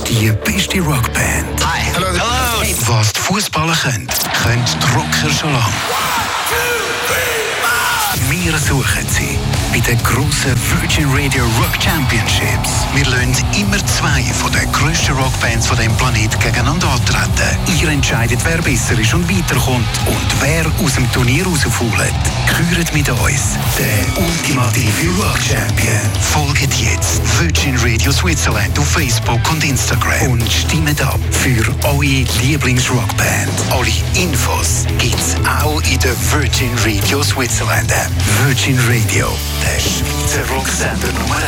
Die beste Rockband. Hi. Hello. Was die Fußballer können die Rocker schon lange. Wir suchen sie bei den grossen Virgin Radio Rock Championships. Wir lassen immer zwei von den grössten Rockbands von diesem Planeten gegeneinander antreten. Ihr entscheidet, wer besser ist und weiterkommt und wer aus dem Turnier rausfällt. Küret mit uns den ultimative Rock Champion. Folgt jetzt Virgin Radio Switzerland auf Facebook und Instagram und stimmt ab für eure Lieblingsrockband. Alle Infos gibt's auch in der Virgin Radio Switzerland App. Virgin Radio, der Schweizer Rocksender Nummer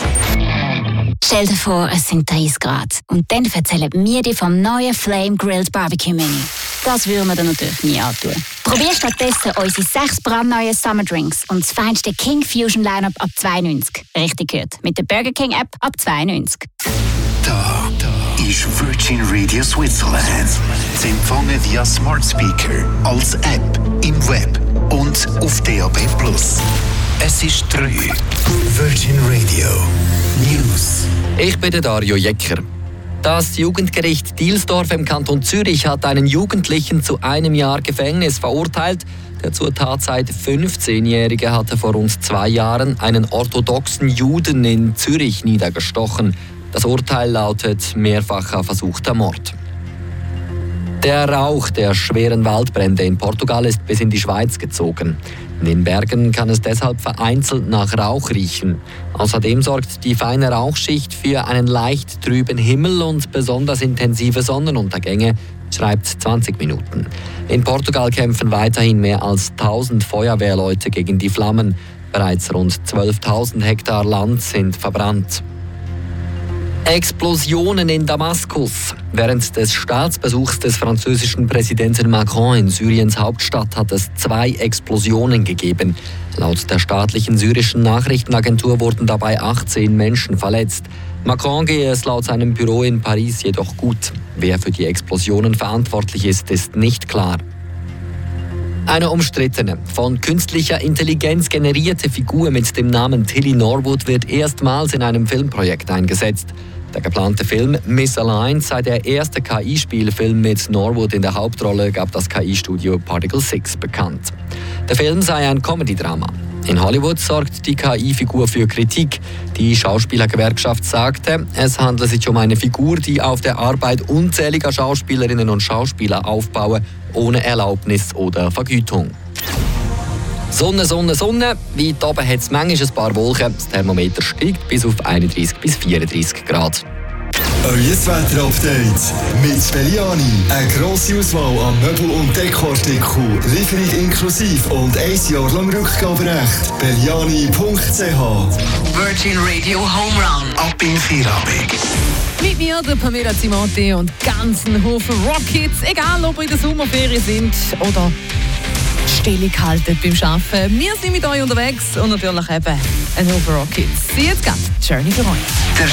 1. Stell dir vor, es sind 30 Grad. Und dann erzählen wir dir vom neuen Flame Grilled Barbecue Menü. Das würden wir dir natürlich nie antun. Probier stattdessen unsere 6 brandneuen Summer Drinks und das feinste King Fusion Lineup ab 92. Richtig gehört. Mit der Burger King App ab 92. Da ist Virgin Radio Switzerland. Sie empfangen via Smart Speaker, als App, im Web und auf DAB+. Es ist 3. Virgin Radio News. Ich bin der Dario Jecker. Das Jugendgericht Dielsdorf im Kanton Zürich hat einen Jugendlichen zu 1 Jahr Gefängnis verurteilt. Der zur Tatzeit 15-Jährige hatte vor rund 2 Jahren einen orthodoxen Juden in Zürich niedergestochen. Das Urteil lautet mehrfacher versuchter Mord. Der Rauch der schweren Waldbrände in Portugal ist bis in die Schweiz gezogen. In den Bergen kann es deshalb vereinzelt nach Rauch riechen. Außerdem sorgt die feine Rauchschicht für einen leicht trüben Himmel und besonders intensive Sonnenuntergänge, schreibt 20 Minuten. In Portugal kämpfen weiterhin mehr als 1000 Feuerwehrleute gegen die Flammen. Bereits rund 12.000 Hektar Land sind verbrannt. Explosionen in Damaskus. Während des Staatsbesuchs des französischen Präsidenten Macron in Syriens Hauptstadt hat es 2 Explosionen gegeben. Laut der staatlichen syrischen Nachrichtenagentur wurden dabei 18 Menschen verletzt. Macron gehe es laut seinem Büro in Paris jedoch gut. Wer für die Explosionen verantwortlich ist nicht klar. Eine umstrittene, von künstlicher Intelligenz generierte Figur mit dem Namen Tilly Norwood wird erstmals in einem Filmprojekt eingesetzt. Der geplante Film Miss Alliance sei der erste KI-Spielfilm mit Norwood in der Hauptrolle, gab das KI-Studio Particle 6 bekannt. Der Film sei ein Comedy-Drama. In Hollywood sorgt die KI-Figur für Kritik. Die Schauspielergewerkschaft sagte, es handle sich um eine Figur, die auf der Arbeit unzähliger Schauspielerinnen und Schauspieler aufbaue, ohne Erlaubnis oder Vergütung. Sonne, Sonne, Sonne. Weit oben hat es manchmal ein paar Wolken. Das Thermometer steigt bis auf 31 bis 34 Grad. Euer Wetter-Update mit Belliani. Eine grosse Auswahl an Möbel- und Dekoartikeln. Lieferung inklusive und 1 Jahr lang Rückgaberecht. Belliani.ch. Virgin Radio Home Run. Ab in Feierabend. Mit mir, der Pamela Zimonti und ganzen Haufen Rockets. Egal, ob ihr in der Sommerferien sind oder Stellung halten beim Arbeiten. Wir sind mit euch unterwegs und natürlich eben ein Haufen Rockets. Sie jetzt geht Journey für euch.